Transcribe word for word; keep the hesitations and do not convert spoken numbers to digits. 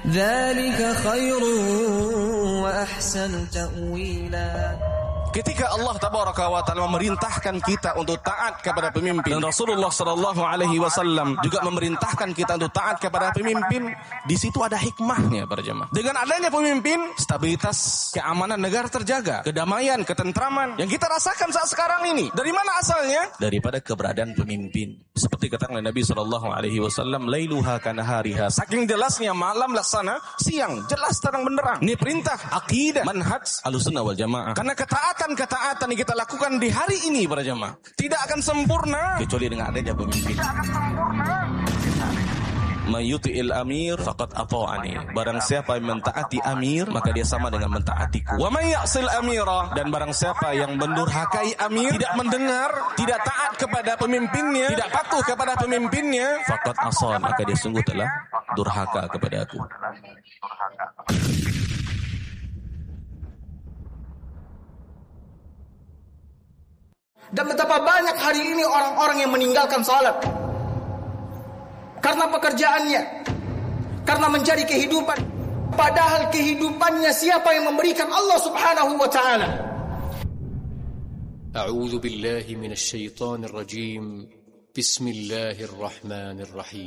Dzalika khairun wa ahsanu ta'wila. Ketika Allah Tabaraka wa Ta'ala memerintahkan kita untuk taat kepada pemimpin, dan Rasulullah Sallallahu Alaihi Wasallam juga memerintahkan kita untuk taat kepada pemimpin, di situ ada hikmahnya para jemaah. Dengan adanya pemimpin, stabilitas keamanan negara terjaga, kedamaian, ketentraman yang kita rasakan saat sekarang ini. Dari mana asalnya? Daripada keberadaan pemimpin. Seperti kata Nabi Sallallahu Alaihi Wasallam, lailuha kanahariha. Saking jelasnya malam laksana siang, jelas terang benderang. Ini perintah akidah manhaj Ahlussunnah wal Jamaah. Karena ketaatan ketaatan yang kita lakukan di hari ini para jemaah tidak akan sempurna kecuali dengan adanya pemimpin. Mayyuti'il amir faqad ata'ani. Barang siapa yang mentaati amir, maka dia sama dengan mentaatiku. Wa may ya'sil amira, dan barang siapa yang mendurhakai amir, tidak mendengar, tidak taat kepada pemimpinnya, tidak patuh kepada pemimpinnya, faqad asan, maka dia sungguh telah durhaka kepada aku. Dan betapa banyak hari ini orang-orang yang meninggalkan salat karena pekerjaannya, karena mencari kehidupan. Padahal kehidupannya siapa yang memberikan? Allah Subhanahu wa ta'ala. A'udzu billahi minasy syaithanir rajim. Bismillahirrahmanirrahim.